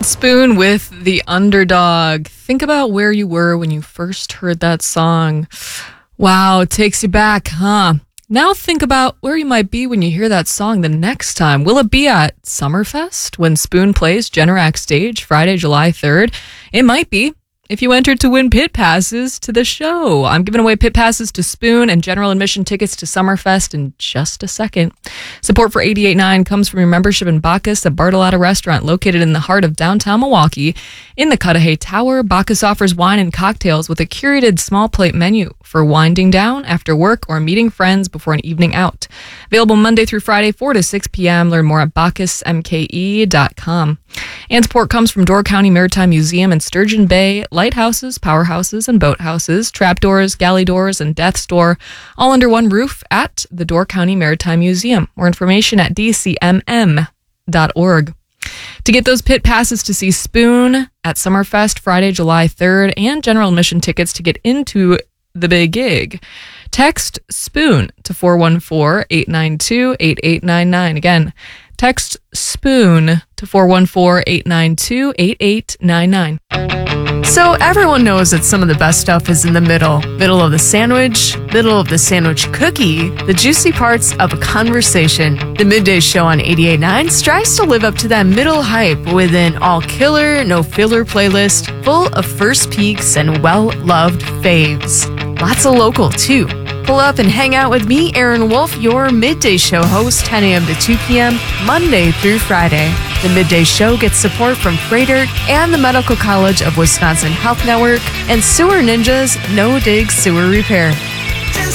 Spoon with The Underdog. Think about where you were when you first heard that song. Wow, it takes you back, huh? Now think about where you might be when you hear that song the next time. Will it be at Summerfest when Spoon plays Generac Stage Friday, July 3rd? It might be. If you entered to win pit passes to the show. I'm giving away pit passes to Spoon and general admission tickets to Summerfest in just a second. Support for 88.9 comes from your membership in Bacchus, a Bartolotta restaurant located in the heart of downtown Milwaukee. In the Cudahy Tower, Bacchus offers wine and cocktails with a curated small plate menu for winding down after work or meeting friends before an evening out. Available Monday through Friday, 4 to 6 p.m. Learn more at bacchusmke.com. And support comes from Door County Maritime Museum in Sturgeon Bay, lighthouses, powerhouses, and boathouses, trapdoors, galley doors, and death's door, all under one roof at the Door County Maritime Museum. More information at dcmm.org. To get those pit passes to see Spoon at Summerfest Friday, July 3rd, and general admission tickets to get into the big gig, text Spoon to 414-892-8899. Again, text Spoon to 414-892-8899. So everyone knows that some of the best stuff is in the middle. Middle of the sandwich, middle of the sandwich cookie, the juicy parts of a conversation. The Midday Show on 88.9 strives to live up to that middle hype with an all-killer, no-filler playlist full of first peeks and well-loved faves. Lots of local, too. Pull up and hang out with me, Aaron Wolf, your Midday Show host, 10 a.m. to 2 p.m., Monday through Friday. The Midday Show gets support from Freighter and the Medical College of Wisconsin Health Network and Sewer Ninjas No Dig Sewer Repair.